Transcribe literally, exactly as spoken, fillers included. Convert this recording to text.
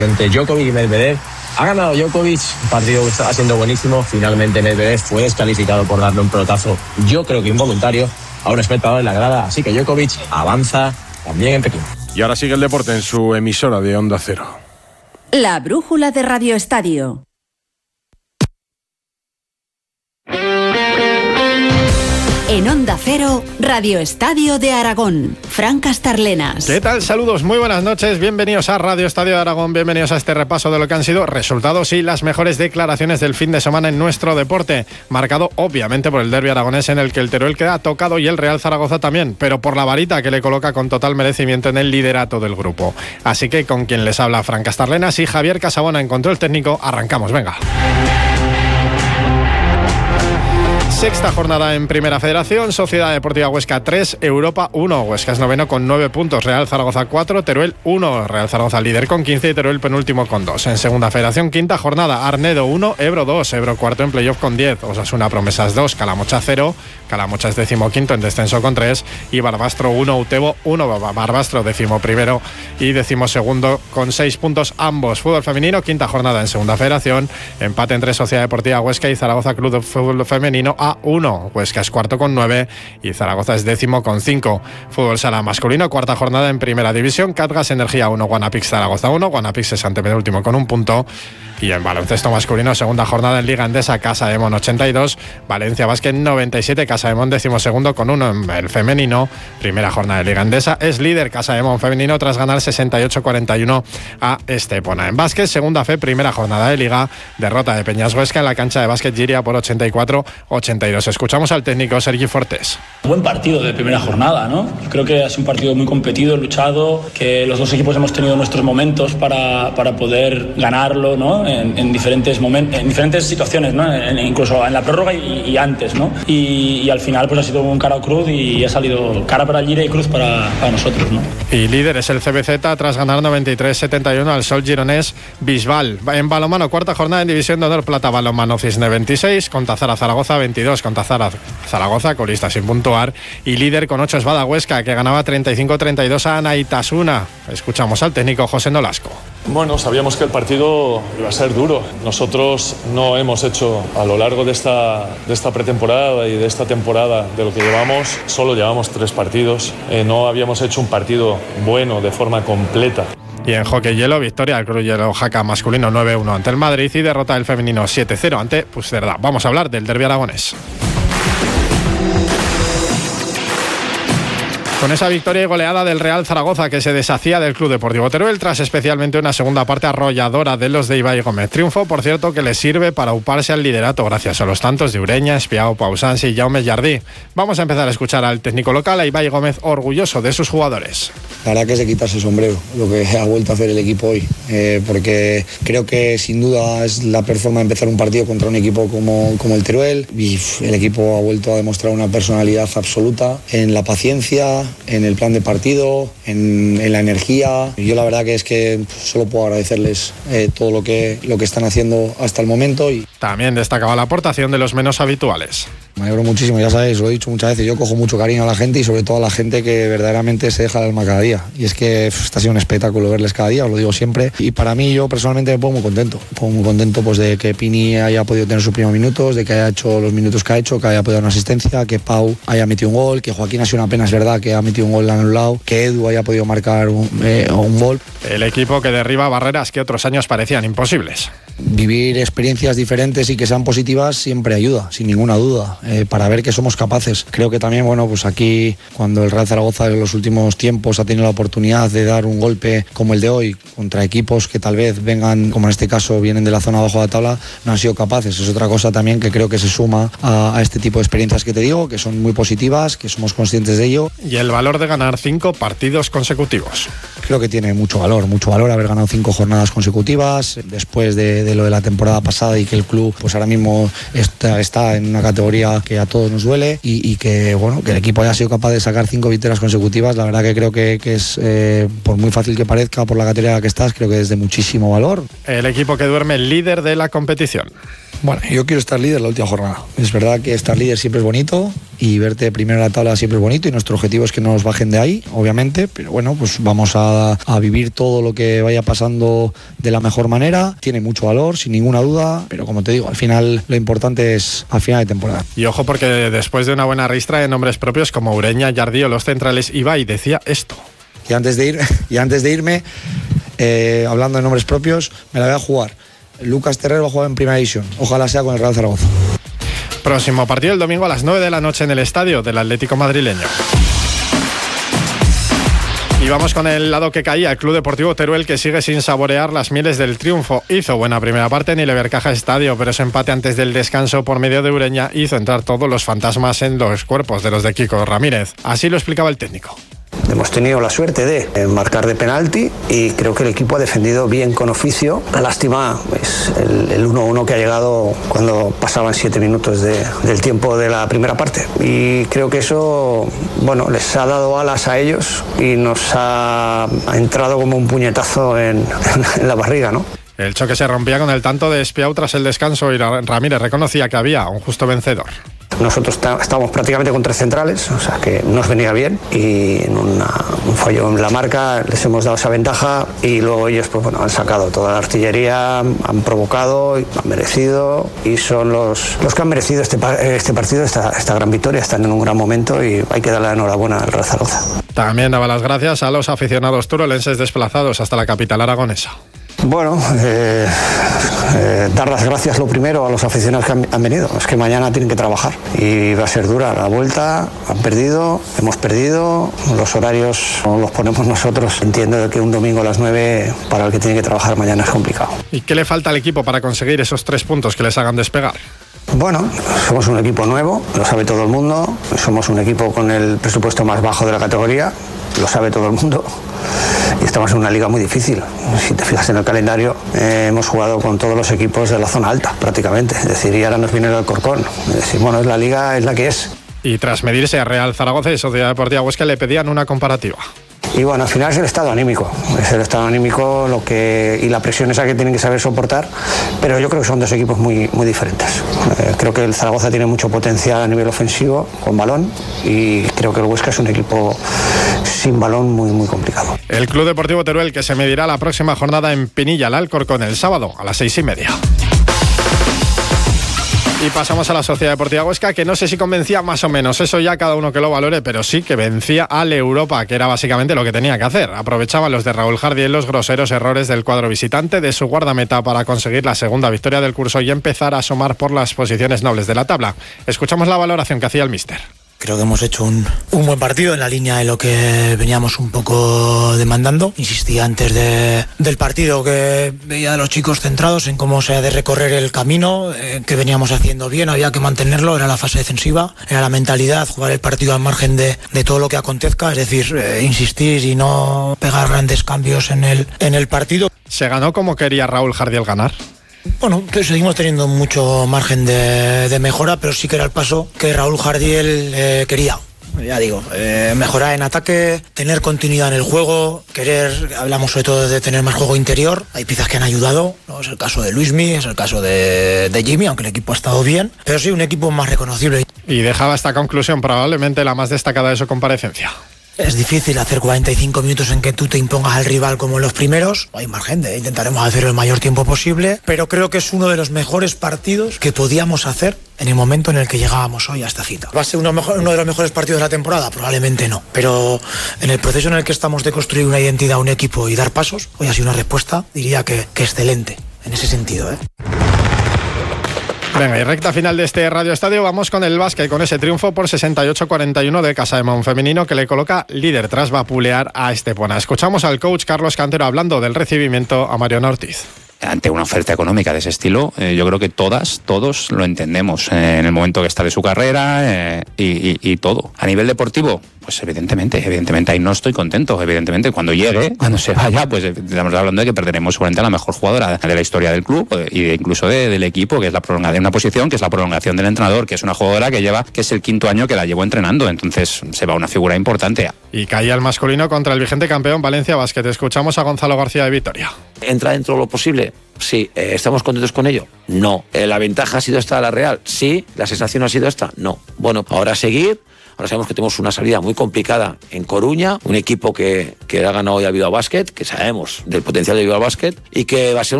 Entre Djokovic y Medvedev. Ha ganado Djokovic, un partido que está siendo buenísimo. Finalmente Medvedev fue descalificado por darle un pelotazo, yo creo que involuntario, a un espectador en la grada. Así que Djokovic avanza también en Pekín. Y ahora sigue el deporte en su emisora de Onda Cero. La brújula de Radio Estadio. En Onda Cero, Radio Estadio de Aragón. Fran Castarlenas. ¿Qué tal? Saludos, muy buenas noches. Bienvenidos a Radio Estadio de Aragón. Bienvenidos a este repaso de lo que han sido resultados y las mejores declaraciones del fin de semana en nuestro deporte. Marcado, obviamente, por el derbi aragonés en el que el Teruel queda tocado y el Real Zaragoza también, pero por la varita que le coloca con total merecimiento en el liderato del grupo. Así que con quien les habla Fran Castarlenas y Javier Casabona en control técnico, arrancamos. Venga. Sexta jornada en Primera Federación, Sociedad Deportiva Huesca tres, Europa uno. Huesca es noveno con nueve puntos, Real Zaragoza cuatro, Teruel uno. Real Zaragoza líder con quince y Teruel penúltimo con dos. En Segunda Federación, quinta jornada, Arnedo uno, Ebro dos, Ebro cuarto en playoff con diez, Osasuna Promesas dos, Calamocha cero, Calamocha es decimoquinto en descenso con tres y Barbastro uno, Utebo uno, Barbastro décimo primero y decimosegundo con seis puntos ambos. Fútbol femenino, quinta jornada en Segunda Federación, empate entre Sociedad Deportiva Huesca y Zaragoza Club de Fútbol Femenino a uno. Huesca es cuarto con nueve y Zaragoza es décimo con cinco. Fútbol sala masculino, cuarta jornada en Primera División, Catgas Energía uno, Guanapix Zaragoza uno, Guanapix es antepenúltimo con un punto. Y en baloncesto masculino, segunda jornada en Liga Endesa, Casa de Mon ochenta y dos, Valencia Basket noventa y siete, Casa de Mon decimosegundo con uno en el femenino. Primera jornada de Liga Endesa, es líder Casa de Mon femenino tras ganar sesenta y ocho cuarenta y uno a Estepona. En básquet, segunda fe, primera jornada de Liga, derrota de Peñas Huesca en la cancha de básquet Giria por ochenta y cuatro ochenta y dos. Escuchamos al técnico Sergi Fortés. Buen partido de primera jornada, ¿no? Creo que ha sido un partido muy competido, luchado, que los dos equipos hemos tenido nuestros momentos para, para poder ganarlo, ¿no? En, en diferentes momentos, en diferentes situaciones, ¿no? En, incluso en la prórroga y, y antes, ¿no? Y, y al final pues ha sido un cara o cruz y ha salido cara para Giria y cruz para, para nosotros, ¿no? Y líder es el C B Z tras ganar noventa y tres setenta y uno al Sol Gironés Bisbal. En balonmano, cuarta jornada en División de Honor Plata, balonmano Cisne veintiséis, Contazara Zaragoza veintidós, Contazara Zaragoza, colista sin puntuar, y líder con ocho es Bada Huesca, que ganaba treinta y cinco treinta y dos a Anaitasuna. Escuchamos al técnico José Nolasco. Bueno, sabíamos que el partido iba a ser duro. Nosotros no hemos hecho a lo largo de esta, de esta pretemporada y de esta temporada de lo que llevamos, solo llevamos tres partidos. Eh, no habíamos hecho un partido bueno de forma completa. Y en hockey hielo, victoria del Cruz Hielo Jaca masculino nueve uno ante el Madrid y derrota del femenino siete cero ante Puigcerdá. Vamos a hablar del derbi aragonés. Con esa victoria y goleada del Real Zaragoza, que se deshacía del Club Deportivo Teruel tras especialmente una segunda parte arrolladora de los de Ibai Gómez. Triunfo, por cierto, que le sirve para uparse al liderato gracias a los tantos de Ureña, Espiao, Pausans y Jaume Jardí. Vamos a empezar a escuchar al técnico local, a Ibai Gómez, orgulloso de sus jugadores. La verdad que se quita ese sombrero, lo que ha vuelto a hacer el equipo hoy, eh, porque creo que sin duda es la peor forma de empezar un partido contra un equipo como, como el Teruel, y el equipo ha vuelto a demostrar una personalidad absoluta en la paciencia, en el plan de partido, en, en la energía. Yo la verdad que es que solo puedo agradecerles eh, todo lo que, lo que están haciendo hasta el momento. Y también destacaba la aportación de los menos habituales. Me alegro muchísimo, ya sabéis, lo he dicho muchas veces, yo cojo mucho cariño a la gente y sobre todo a la gente que verdaderamente se deja el alma cada día. Y es que pff, está siendo un espectáculo verles cada día, os lo digo siempre. Y para mí, yo personalmente me pongo muy contento. Me pongo muy contento pues, de que Pini haya podido tener sus primeros minutos, de que haya hecho los minutos que ha hecho, que haya podido dar una asistencia, que Pau haya metido un gol, que Joaquín ha sido una pena, es verdad, que ha metido un gol anulado, que Edu haya podido marcar un, eh, un gol. El equipo que derriba barreras que otros años parecían imposibles. Vivir experiencias diferentes y que sean positivas siempre ayuda, sin ninguna duda, eh, para ver que somos capaces. Creo que también, bueno, pues aquí cuando el Real Zaragoza en los últimos tiempos ha tenido la oportunidad de dar un golpe como el de hoy contra equipos que tal vez vengan, como en este caso vienen de la zona abajo de la tabla, no han sido capaces. Es otra cosa también que creo que se suma a, a este tipo de experiencias que te digo, que son muy positivas, que somos conscientes de ello. Y el valor de ganar cinco partidos consecutivos. Creo que tiene mucho valor, mucho valor haber ganado cinco jornadas consecutivas después de, de lo de la temporada pasada y que el club pues ahora mismo está, está en una categoría que a todos nos duele y, y que bueno que el equipo haya sido capaz de sacar cinco victorias consecutivas. La verdad que creo que, que es, eh, por muy fácil que parezca, por la categoría en la que estás, creo que es de muchísimo valor. El equipo que duerme líder de la competición. Bueno, yo quiero estar líder la última jornada. Es verdad que estar líder siempre es bonito y verte primero en la tabla siempre es bonito y nuestro objetivo es que no nos bajen de ahí, obviamente, pero bueno, pues vamos a, a vivir todo lo que vaya pasando de la mejor manera. Tiene mucho valor, sin ninguna duda, pero como te digo, al final lo importante es al final de temporada. Y ojo, porque después de una buena ristra de nombres propios como Ureña, Jardí o los centrales, Ibai decía esto. Y antes de, ir, y antes de irme, eh, hablando de nombres propios, me la voy a jugar. Lucas Terrero va a jugar en Primera División. Ojalá sea con el Real Zaragoza. Próximo partido el domingo a las nueve de la noche en el estadio del Atlético madrileño. Y vamos con el lado que caía, el Club Deportivo Teruel, que sigue sin saborear las mieles del triunfo. Hizo buena primera parte en el Ibercaja Estadio, pero ese empate antes del descanso por medio de Ureña hizo entrar todos los fantasmas en los cuerpos de los de Kiko Ramírez. Así lo explicaba el técnico. Hemos tenido la suerte de marcar de penalti y creo que el equipo ha defendido bien con oficio. La lástima es el, el uno uno que ha llegado cuando pasaban siete minutos de, del tiempo de la primera parte. Y creo que eso, bueno, les ha dado alas a ellos y nos ha, ha entrado como un puñetazo en, en la barriga, ¿no? El choque se rompía con el tanto de Espiau tras el descanso y Ramírez reconocía que había un justo vencedor. Nosotros estábamos prácticamente con tres centrales, o sea que nos venía bien y en una, un fallo en la marca les hemos dado esa ventaja y luego ellos pues, bueno, han sacado toda la artillería, han provocado, han merecido y son los, los que han merecido este, este partido, esta, esta gran victoria, están en un gran momento y hay que darle la enhorabuena al Real Zaragoza. También daba las gracias a los aficionados turolenses desplazados hasta la capital aragonesa. Bueno, eh, eh, dar las gracias lo primero a los aficionados que han, han venido. Es que mañana tienen que trabajar y va a ser dura la vuelta. Han perdido, hemos perdido. Los horarios los ponemos nosotros. Entiendo que un domingo a las nueve para el que tiene que trabajar mañana es complicado. ¿Y qué le falta al equipo para conseguir esos tres puntos que les hagan despegar? Bueno, somos un equipo nuevo, lo sabe todo el mundo. Somos un equipo con el presupuesto más bajo de la categoría, lo sabe todo el mundo. Y estamos en una liga muy difícil. Si te fijas en el calendario, eh, hemos jugado con todos los equipos de la zona alta, prácticamente. Es decir, y ahora nos viene el Alcorcón. Es decir, bueno, es la liga, es la que es. Y tras medirse a Real Zaragoza y Sociedad Deportiva Huesca le pedían una comparativa. Y bueno, al final es el estado anímico, es el estado anímico lo que, y la presión esa que tienen que saber soportar, pero yo creo que son dos equipos muy, muy diferentes. Eh, creo que el Zaragoza tiene mucho potencial a nivel ofensivo, con balón, y creo que el Huesca es un equipo sin balón muy, muy complicado. El Club Deportivo Teruel, que se medirá la próxima jornada en Pinilla, el Alcorcón, el sábado a las seis y media. Y pasamos a la Sociedad Deportiva Huesca, que no sé si convencía más o menos, eso ya cada uno que lo valore, pero sí que vencía al Europa, que era básicamente lo que tenía que hacer. Aprovechaban los de Raúl Jardiel los groseros errores del cuadro visitante de su guardameta para conseguir la segunda victoria del curso y empezar a asomar por las posiciones nobles de la tabla. Escuchamos la valoración que hacía el míster. Creo que hemos hecho un, un buen partido en la línea de lo que veníamos un poco demandando. Insistía antes de, del partido que veía a los chicos centrados en cómo se ha de recorrer el camino, eh, que veníamos haciendo bien, había que mantenerlo, era la fase defensiva, era la mentalidad, jugar el partido al margen de, de todo lo que acontezca, es decir, eh, insistir y no pegar grandes cambios en el, en el partido. ¿Se ganó como quería Raúl Jardiel ganar? Bueno, seguimos teniendo mucho margen de, de mejora, pero sí que era el paso que Raúl Jardiel eh, quería. Ya digo, eh, mejorar en ataque, tener continuidad en el juego, querer, hablamos sobre todo de tener más juego interior. Hay piezas que han ayudado, ¿no? Es el caso de Luismi, es el caso de, de Jimmy, aunque el equipo ha estado bien, pero sí un equipo más reconocible. Y dejaba esta conclusión probablemente la más destacada de su comparecencia. Es difícil hacer cuarenta y cinco minutos en que tú te impongas al rival como en los primeros. Hay margen de intentaremos hacerlo el mayor tiempo posible, pero creo que es uno de los mejores partidos que podíamos hacer en el momento en el que llegábamos hoy a esta cita. ¿Va a ser uno, mejor, uno de los mejores partidos de la temporada? Probablemente no, pero en el proceso en el que estamos de construir una identidad, un equipo y dar pasos, hoy ha sido una respuesta, diría que, que excelente en ese sentido, ¿eh? Venga, y recta final de este Radio Estadio, vamos con el básquet, con ese triunfo por sesenta y ocho cuarenta y uno de Casademonte femenino que le coloca líder tras vapulear a Estepona. Escuchamos al coach Carlos Cantero hablando del recibimiento a Mariano Ortiz. Ante una oferta económica de ese estilo, eh, yo creo que todas, todos lo entendemos eh, en el momento que está de su carrera eh, y, y, y todo. A nivel deportivo, Pues evidentemente, evidentemente ahí no estoy contento. Evidentemente cuando llegue, cuando se vaya, pues estamos hablando de que perderemos seguramente a la mejor jugadora de la historia del club y de, incluso de, del equipo, que es la prolongación, una posición que es la prolongación del entrenador, que es una jugadora que lleva, que es el quinto año que la llevo entrenando. Entonces se va una figura importante. Y caía el masculino contra el vigente campeón Valencia Basket. Escuchamos a Gonzalo García de Vitoria. ¿Entra dentro de lo posible? Sí. Eh, ¿Estamos contentos con ello? No. Eh, ¿La ventaja ha sido esta de la Real? Sí. ¿La sensación ha sido esta? No. Bueno, ahora a seguir. Ahora sabemos que tenemos una salida muy complicada en Coruña, un equipo que, que ha ganado hoy al Bilbao Basket, que sabemos del potencial del Bilbao Basket y que va a ser